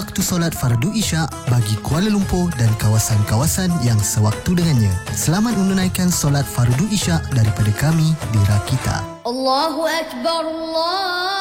waktu solat fardu Isyak bagi Kuala Lumpur dan kawasan-kawasan yang sewaktu dengannya. Selamat menunaikan solat fardu Isyak daripada kami di Rakita. Allahu Akbar, Allah.